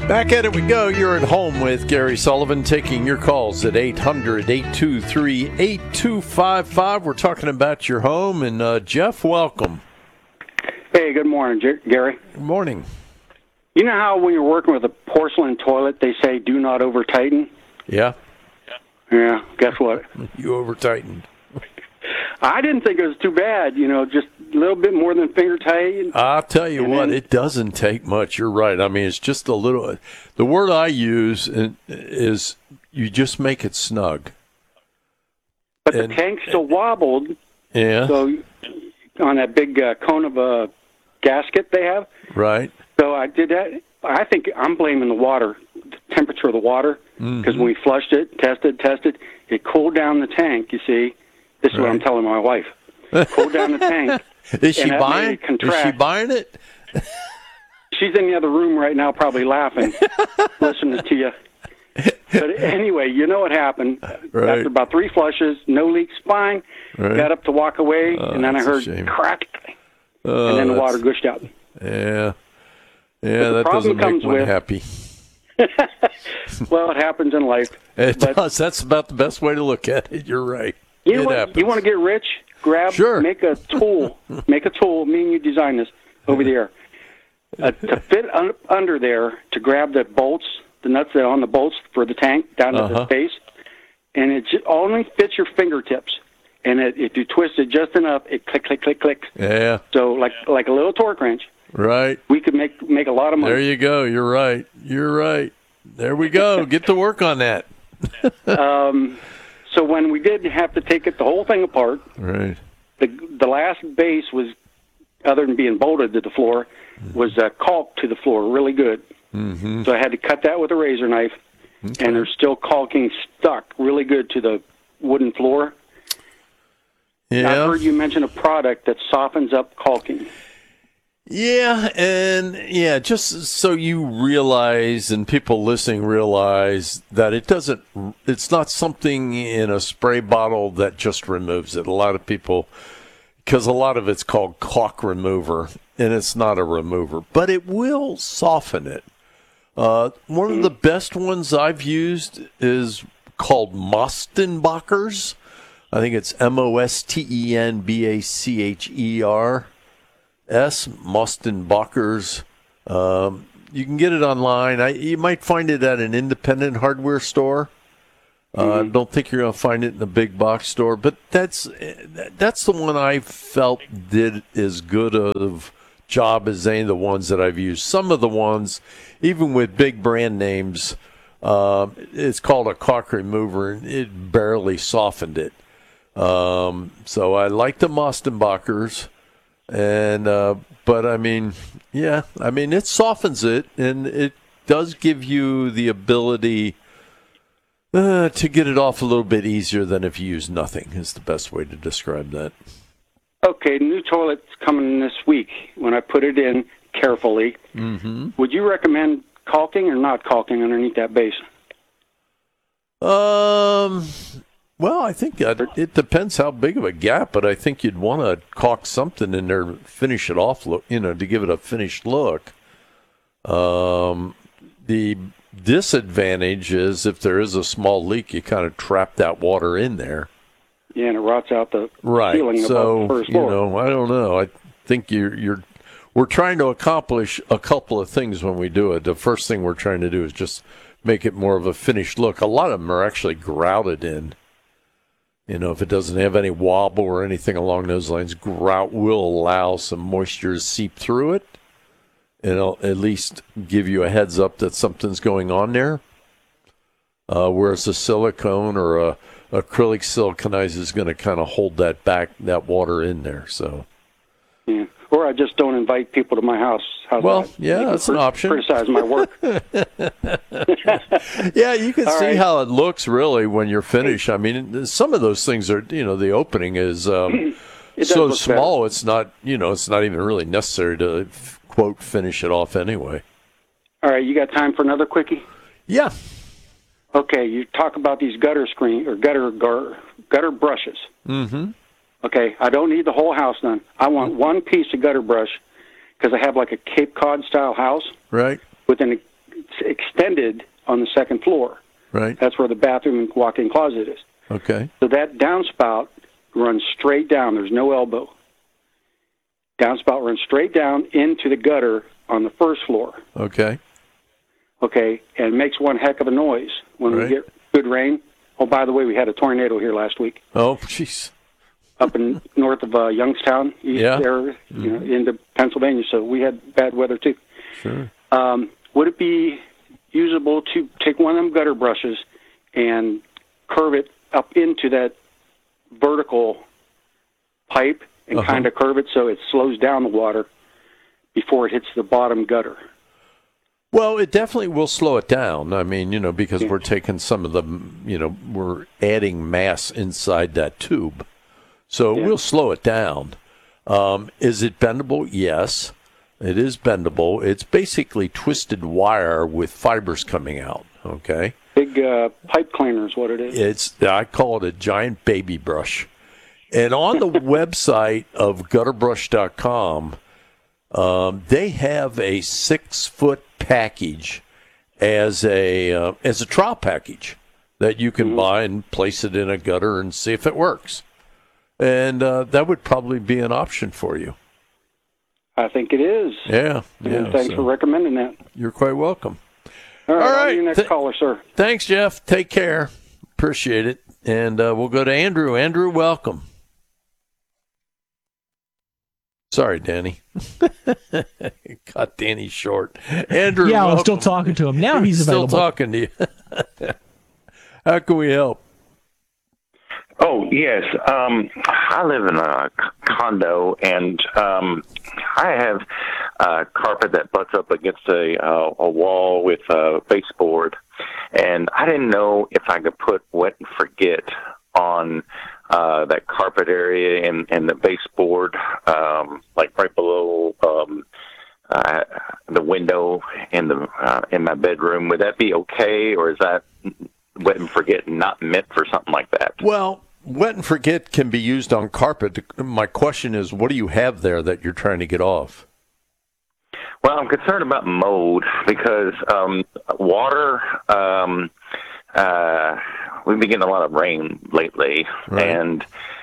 Back at it we go. You're at home with Gary Sullivan, taking your calls at 800-823-8255. We're talking about your home. And Jeff, welcome. Hey, good morning, Gary. Good morning. You know how when you're working with a porcelain toilet, they say do not over-tighten? Yeah. Yeah, guess what? You over-tightened. I didn't think it was too bad, just a little bit more than finger tight. I'll tell you what, it doesn't take much. You're right. I mean, it's just a little. The word I use is you just make it snug. But the tank still wobbled. Yeah. So on that big cone of a gasket they have. Right. So I did that. I think I'm blaming the water, the temperature of the water, because when we flushed it, tested, it cooled down the tank, you see. This is what I'm telling my wife. Cool down the tank. Is she buying it? She's in the other room right now probably laughing, listening to you. But anyway, you know what happened. Right. After about 3 flushes, no leaks, fine. Right. Got up to walk away, and then I heard crack, and then the water gushed out. Yeah. Yeah, that doesn't make one happy. Well, it happens in life. It does. That's about the best way to look at it. You're right. You know what? You want to get rich? Make a tool. Make a tool. Me and you design this over the air. To fit under there, to grab the bolts, the nuts that are on the bolts for the tank down to the base, and it only fits your fingertips. And if you twist it just enough, it click, click, click, click. Yeah. So like a little torque wrench. Right. We could make a lot of money. There you go. You're right. There we go. Get to work on that. So when we did have to take the whole thing apart, right. The last base was, other than being bolted to the floor, was caulked to the floor really good. Mm-hmm. So I had to cut that with a razor knife, and there's still caulking stuck really good to the wooden floor. Yeah. I've heard you mention a product that softens up caulking. Yeah, and just so you realize, and people listening realize, that it's not something in a spray bottle that just removes it. A lot of people, because a lot of it's called caulk remover, and it's not a remover, but it will soften it. One of the best ones I've used is called Mostenbacher's. I think it's Mostenbacher. Mostenbacher's. You can get it online. You might find it at an independent hardware store. I don't think you're going to find it in a big box store, but that's the one I felt did as good of job as any of the ones that I've used. Some of the ones, even with big brand names, it's called a caulk remover, and it barely softened it. So I like the Mostenbacher's. And, but I mean, it softens it, and it does give you the ability to get it off a little bit easier than if you use nothing, is the best way to describe that. Okay, new toilet's coming this week. When I put it in carefully, would you recommend caulking or not caulking underneath that base? Well, I think it depends how big of a gap, but I think you'd want to caulk something in there to finish it off, to give it a finished look. The disadvantage is if there is a small leak, you kind of trap that water in there. Yeah, and it rots out the ceiling so, above the first floor. I don't know. I think we're trying to accomplish a couple of things when we do it. The first thing we're trying to do is just make it more of a finished look. A lot of them are actually grouted in. If it doesn't have any wobble or anything along those lines, grout will allow some moisture to seep through it. It'll at least give you a heads up that something's going on there. Whereas a silicone or a acrylic siliconizer is going to kind of hold that water in there. So. Yeah. Or I just don't invite people to my house. That's an option. Criticize my work. Yeah, you can see how it looks really when you're finished. I mean, some of those things are, the opening is so small. Better. It's not, it's not even really necessary to quote finish it off anyway. All right, you got time for another quickie? Yeah. Okay, you talk about these gutter brushes. Mm-hmm. Okay, I don't need the whole house done. I want one piece of gutter brush because I have like a Cape Cod style house. Right. With an extended on the second floor. Right. That's where the bathroom and walk-in closet is. Okay. So that downspout runs straight down. There's no elbow. Downspout runs straight down into the gutter on the first floor. Okay. Okay, and it makes one heck of a noise when we get good rain. Oh, by the way, we had a tornado here last week. Oh, jeez. Up in north of Youngstown, east there, into Pennsylvania. So we had bad weather too. Sure. Would it be usable to take one of them gutter brushes and curve it up into that vertical pipe and kind of curve it so it slows down the water before it hits the bottom gutter? Well, it definitely will slow it down. I mean, because we're taking some of the, we're adding mass inside that tube. So it will slow it down. Is it bendable? Yes, it is bendable. It's basically twisted wire with fibers coming out, okay? Big pipe cleaner is what it is. I call it a giant baby brush. And on the website of gutterbrush.com, they have a 6-foot package as a trial package that you can buy and place it in a gutter and see if it works. And that would probably be an option for you. I think it is. Yeah. Thanks for recommending that. You're quite welcome. All right. Your next caller, sir. Thanks, Jeff. Take care. Appreciate it. And we'll go to Andrew. Andrew, welcome. Sorry, Danny. Got Danny short. Andrew, yeah, welcome. I'm still talking to him. Now he's available. Still talking to you. How can we help? Oh, yes. I live in a condo, and I have carpet that butts up against a wall with a baseboard, and I didn't know if I could put wet and forget on that carpet area and the baseboard, like right below the window in my bedroom. Would that be okay, or is that wet and forget not meant for something like that? Well, wet and forget can be used on carpet. My question is, what do you have there that you're trying to get off? Well, I'm concerned about mold because water, we've been getting a lot of rain lately, and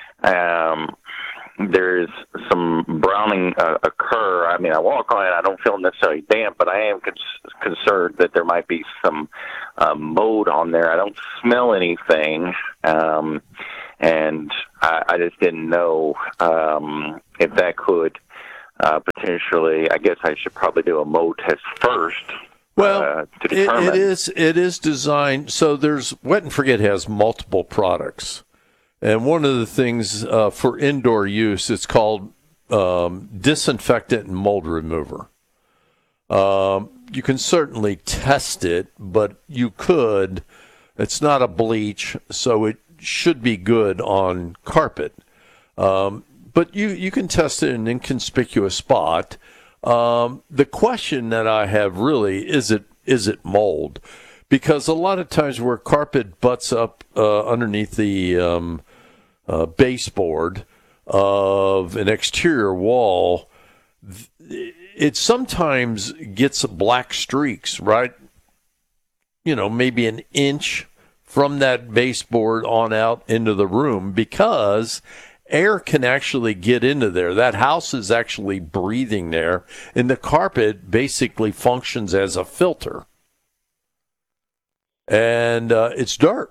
there's some browning occur. I mean, I walk on it, I don't feel necessarily damp, but I am concerned that there might be some mold on there. I don't smell anything, and I just didn't know if that could potentially, I guess I should probably do a mold test first. Well, to determine. it is designed, so there's Wet and Forget has multiple products. And one of the things for indoor use, it's called disinfectant and mold remover. You can certainly test it, but you could. It's not a bleach, so it should be good on carpet. But you can test it in an inconspicuous spot. The question that I have really, is it mold? Because a lot of times where carpet butts up underneath the baseboard of an exterior wall, it sometimes gets black streaks, right? Maybe an inch from that baseboard on out into the room, because air can actually get into there. That house is actually breathing there, and the carpet basically functions as a filter. And it's dirt.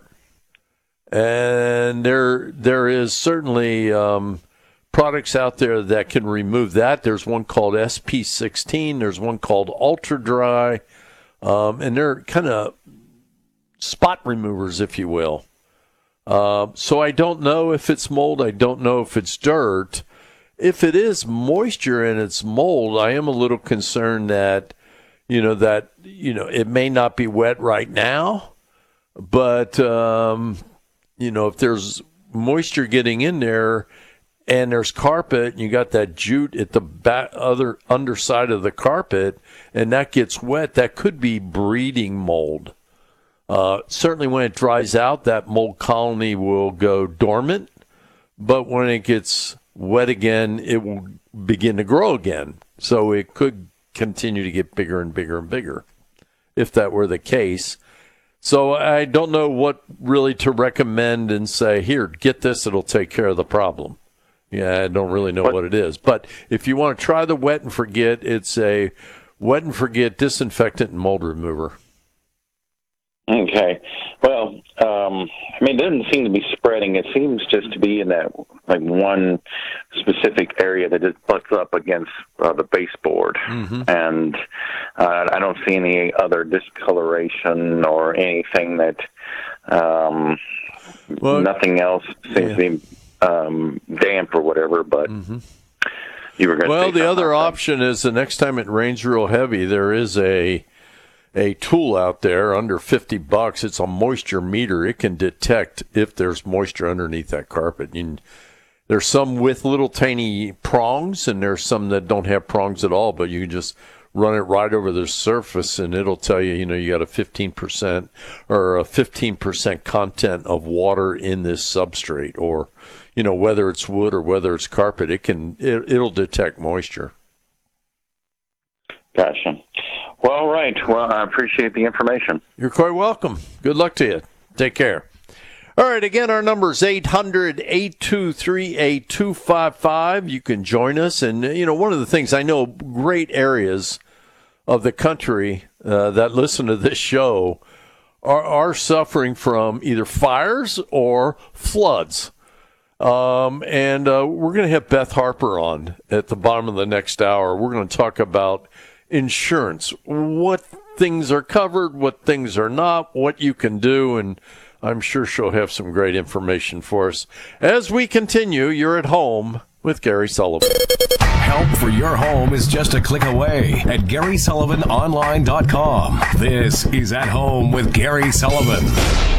And there is certainly products out there that can remove that. There's one called SP16. There's one called Ultra Dry. And they're kind of spot removers, if you will. So I don't know if it's mold. I don't know if it's dirt. If it is moisture and it's mold, I am a little concerned that it may not be wet right now, but if there's moisture getting in there and there's carpet and you got that jute at the other underside of the carpet and that gets wet, that could be breeding mold. Certainly when it dries out, that mold colony will go dormant, but when it gets wet again, it will begin to grow again. So it could continue to get bigger and bigger and bigger. if that were the case. So I don't know what really to recommend and say, here, get this, it'll take care of the problem. Yeah, I don't really know what it is. But if you want to try the wet and forget, it's a wet and forget disinfectant and mold remover. Okay. Well, it doesn't seem to be spreading. It seems just to be in that one specific area that it butts up against the baseboard. Mm-hmm. And I don't see any other discoloration or anything that nothing else seems to be damp or whatever, but you were going to say the other option is the next time it rains real heavy, there is a tool out there under $50. It's a moisture meter. It can detect if there's moisture underneath that carpet. There's some with little tiny prongs, and there's some that don't have prongs at all, but you can just run it right over the surface, and it'll tell you, you got a 15% or a 15% content of water in this substrate, or, whether it's wood or whether it's carpet, it'll detect moisture. Gotcha. Well, all right. Well, I appreciate the information. You're quite welcome. Good luck to you. Take care. All right, again, our number is 800-823-8255. You can join us. And, one of the things, I know great areas of the country that listen to this show are suffering from either fires or floods. And we're going to have Beth Harper on at the bottom of the next hour. We're going to talk about insurance, what things are covered, what things are not, what you can do, and I'm sure she'll have some great information for us. As we continue, you're at home with Gary Sullivan. Help for your home is just a click away at GarySullivanOnline.com. This is At Home with Gary Sullivan.